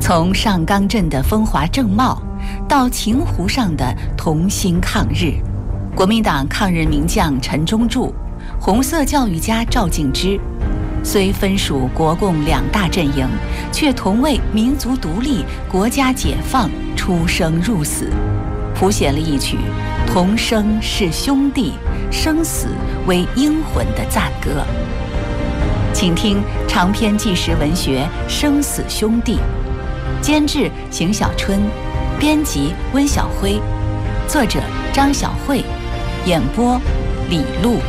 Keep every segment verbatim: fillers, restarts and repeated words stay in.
从上冈镇的风华正茂，到晴湖上的同心抗日，国民党抗日名将陈忠柱、红色教育家赵敬之，虽分属国共两大阵营，却同为民族独立、国家解放出生入死，谱写了一曲同生是兄弟，生死为英魂的赞歌。请听长篇纪实文学《生死兄弟》，监制邢小春，编辑温晓辉，作者张晓慧，演播李璐。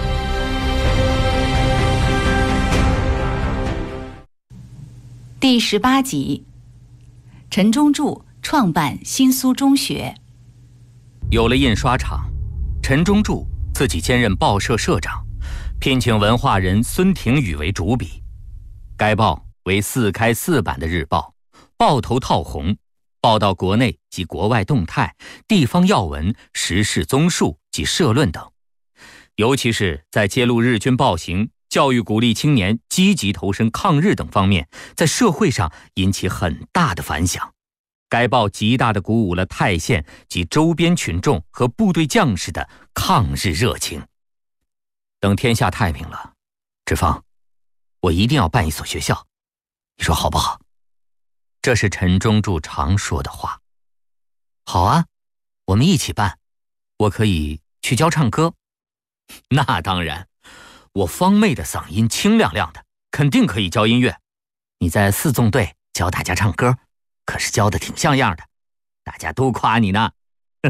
第十八集，陈忠柱创办新苏中学。 有了印刷厂，陈忠柱自己兼任报社社长，聘请文化人孙廷宇为主笔。该报为四开四版的日报，报头套红，报道国内及国外动态、地方要闻、时事综述及社论等。尤其是在揭露日军暴行、教育鼓励青年积极投身抗日等方面，在社会上引起很大的反响。该报极大地鼓舞了太县及周边群众和部队将士的抗日热情。等天下太平了，志芳，我一定要办一所学校，你说好不好？这是陈忠柱常说的话。好啊，我们一起办。我可以去教唱歌。那当然，我芳妹的嗓音清亮亮的，肯定可以教音乐。你在四纵队教大家唱歌，可是教的挺像样的，大家都夸你呢。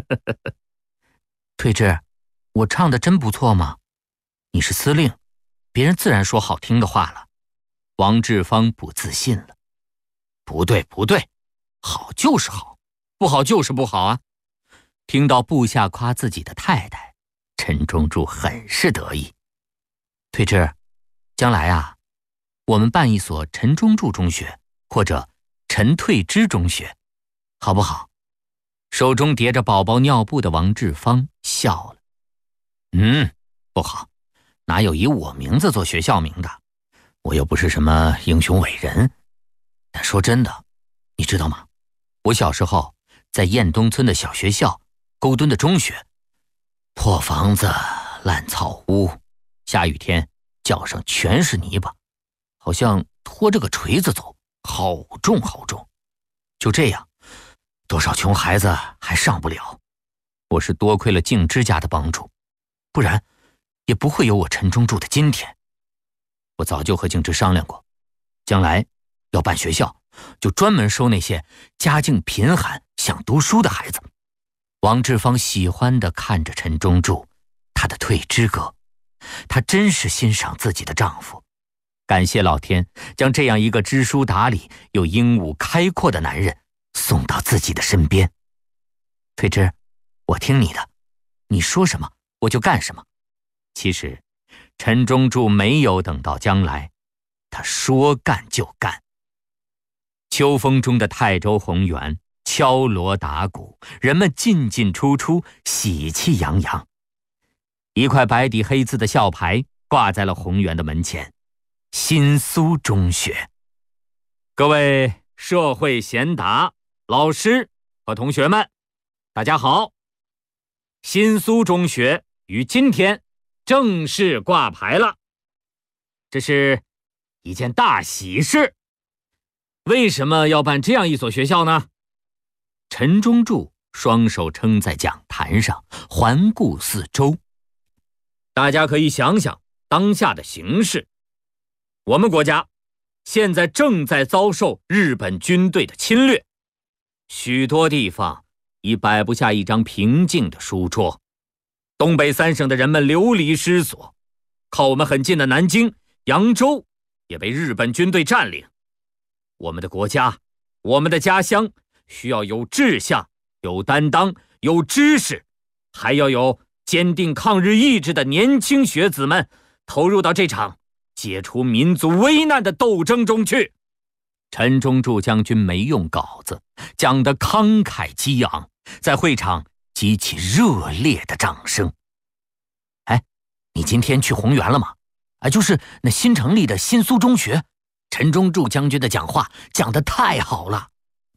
退志，我唱的真不错吗？你是司令，别人自然说好听的话了。王志芳不自信了。不对不对，好就是好，不好就是不好啊。听到部下夸自己的太太，陈忠柱很是得意。退志，将来啊，我们办一所陈忠柱中学，或者陈退之中学，好不好？手中叠着宝宝尿布的王志芳笑了。嗯，不好，哪有以我名字做学校名的？我又不是什么英雄伟人。但说真的，你知道吗？我小时候在燕东村的小学校，沟墩的中学，破房子、烂草屋，下雨天脚上全是泥巴，好像拖着个锤子走，好重好重。就这样，多少穷孩子还上不了。我是多亏了静之家的帮助，不然也不会有我陈忠柱的今天。我早就和静之商量过，将来要办学校，就专门收那些家境贫寒想读书的孩子。王志芳喜欢地看着陈忠柱，他的退之歌，她真是欣赏自己的丈夫，感谢老天将这样一个知书达理又英武开阔的男人送到自己的身边。退之，我听你的，你说什么我就干什么。其实陈忠柱没有等到将来，他说干就干。秋风中的泰州红园，敲锣打鼓，人们进进出出，喜气洋洋。一块白底黑字的校牌挂在了红园的门前，新苏中学。各位社会贤达、老师和同学们，大家好！新苏中学于今天正式挂牌了，这是一件大喜事。为什么要办这样一所学校呢？陈忠柱双手撑在讲坛上，环顾四周。大家可以想想当下的形势，我们国家现在正在遭受日本军队的侵略，许多地方已摆不下一张平静的书桌。东北三省的人们流离失所，靠我们很近的南京、扬州也被日本军队占领。我们的国家，我们的家乡需要有志向、有担当、有知识，还要有坚定抗日意志的年轻学子们投入到这场解除民族危难的斗争中去。陈忠柱将军没用稿子，讲得慷慨激昂，在会场激起热烈的掌声。哎，你今天去红园了吗？啊，就是那新成立的新苏中学，陈忠柱将军的讲话讲得太好了。